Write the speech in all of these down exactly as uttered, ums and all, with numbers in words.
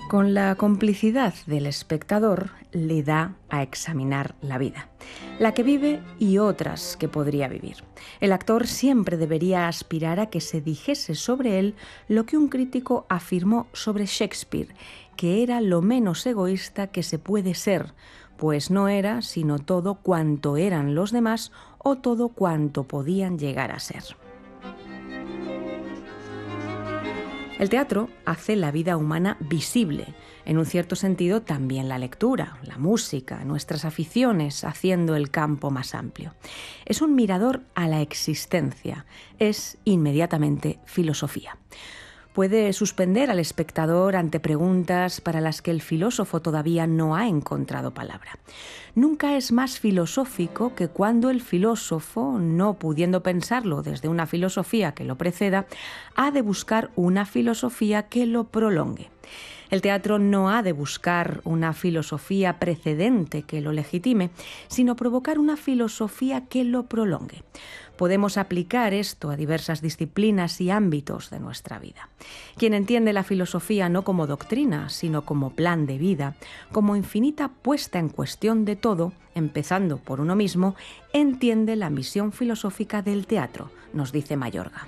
Con la complicidad del espectador le da a examinar la vida, la que vive y otras que podría vivir. El actor siempre debería aspirar a que se dijese sobre él lo que un crítico afirmó sobre Shakespeare, que era lo menos egoísta que se puede ser, pues no era sino todo cuanto eran los demás o todo cuanto podían llegar a ser. El teatro hace la vida humana visible, en un cierto sentido también la lectura, la música, nuestras aficiones, haciendo el campo más amplio. Es un mirador a la existencia, es inmediatamente filosofía. Puede suspender al espectador ante preguntas para las que el filósofo todavía no ha encontrado palabra. Nunca es más filosófico que cuando el filósofo, no pudiendo pensarlo desde una filosofía que lo preceda, ha de buscar una filosofía que lo prolongue. El teatro no ha de buscar una filosofía precedente que lo legitime, sino provocar una filosofía que lo prolongue. Podemos aplicar esto a diversas disciplinas y ámbitos de nuestra vida. Quien entiende la filosofía no como doctrina, sino como plan de vida, como infinita puesta en cuestión de todo, empezando por uno mismo, entiende la misión filosófica del teatro, nos dice Mayorga.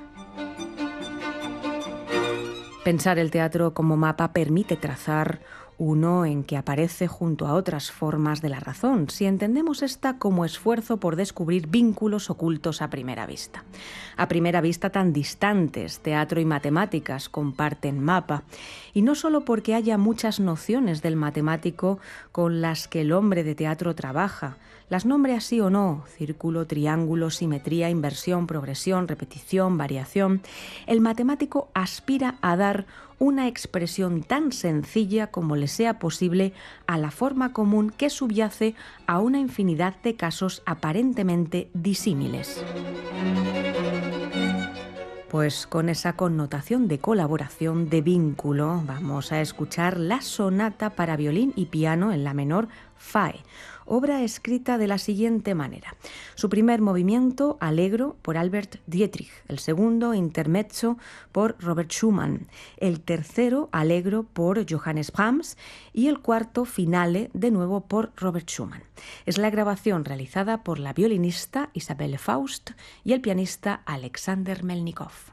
Pensar el teatro como mapa permite trazar uno en que aparece junto a otras formas de la razón, si entendemos esta como esfuerzo por descubrir vínculos ocultos a primera vista. A primera vista tan distantes, teatro y matemáticas comparten mapa, y no solo porque haya muchas nociones del matemático con las que el hombre de teatro trabaja, las nombre así o no, círculo, triángulo, simetría, inversión, progresión, repetición, variación, el matemático aspira a dar una expresión tan sencilla como le sea posible a la forma común que subyace a una infinidad de casos aparentemente disímiles. Pues con esa connotación de colaboración, de vínculo, vamos a escuchar la sonata para violín y piano en la menor Fae, obra escrita de la siguiente manera. Su primer movimiento, Allegro, por Albert Dietrich. El segundo, Intermezzo, por Robert Schumann. El tercero, Allegro, por Johannes Brahms. Y el cuarto, Finale, de nuevo por Robert Schumann. Es la grabación realizada por la violinista Isabelle Faust y el pianista Alexander Melnikov.